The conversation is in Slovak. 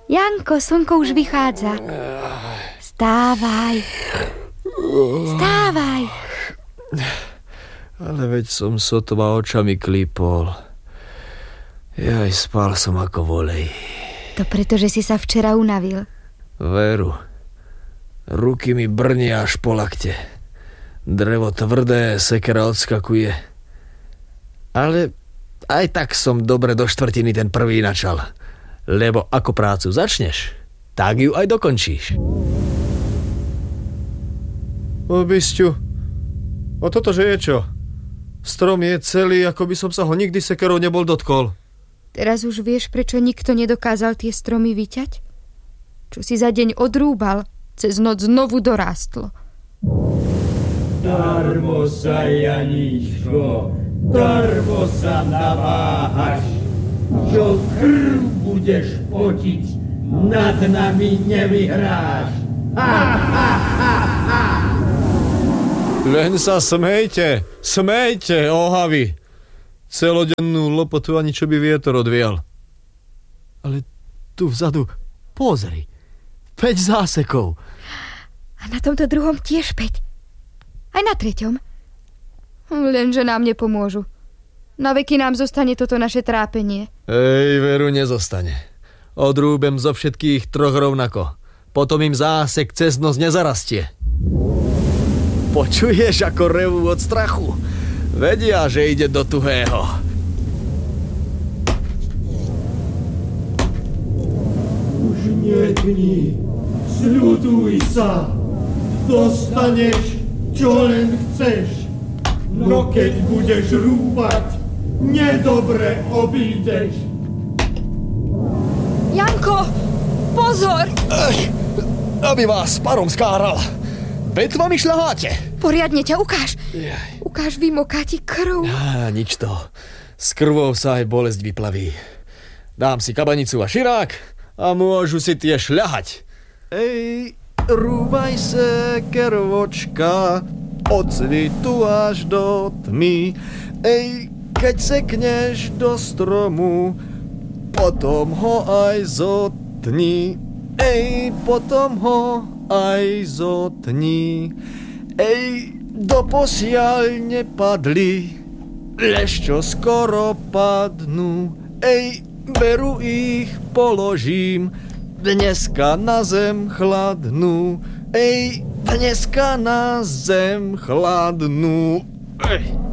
Janko, slnko už vychádza. Stávaj. Stávaj. Ale veď som sotva očami klípol. Jaj, spal som ako volej. To preto, že si sa včera unavil. Veru. Ruky mi brnia až po lakte. Drevo tvrdé, sekera odskakuje. Ale aj tak som dobre do štvrtiny ten prvý načal. Lebo ako prácu začneš, tak ju aj dokončíš. Bisťu, o toto, že je čo? Strom je celý, ako by som sa ho nikdy sekerou nebol dotkol. Teraz už vieš, prečo nikto nedokázal tie stromy vyťať? Čo si za deň odrúbal, cez noc znovu dorástlo. Darmo sa, Janíčko, darmo sa naváhaš. Čo krv budeš potiť, nad nami nevyhráš. Ha, ha, ha, ha. Len sa smejte, ohavy. Celodennú lopotu ani čo by vietor odvial. Ale tu vzadu, pozri, 5 zásekov. A na tomto druhom tiež 5. Aj na treťom. Lenže nám nepomôžu. Na veky nám zostane toto naše trápenie. Veru, nezostane. Odrúbem zo všetkých 3 rovnako. Potom im zásek cez noc nezarastie. Počuješ, ako revú od strachu? Vedia, že ide do tuhého. Už nedni, sľuduj sa. Dostaneš, čo len chceš. No keď budeš rúbať, nedobre obídeš. Janko, pozor! Aby vás parom skáral. Vetvami šľaháte. Poriadne ťa ukáž. Ukáž, vymoká ti krv. Nič to. S krvou sa aj bolesť vyplaví. Dám si kabanicu a širák a môžu si tie šľahať. Rúbaj sekeročka od svitu až do tmy. Keď sekneš do stromu, potom ho aj zotni. Potom ho aj zotni. Doposiaľ nepadli, lež čo skoro padnú. Beru ich položím, dneska na zem chladnú. Dneska na zem chladnú.